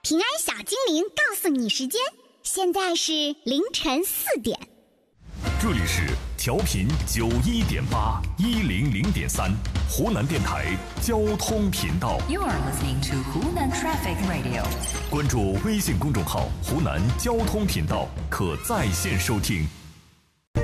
平安小精灵告诉你时间，现在是凌晨4点。 这里是调频91.8 100.3湖南电台交通频道。 You are listening to Hunan Traffic Radio。 关注微信公众号“湖南交通频道”，可在线收听。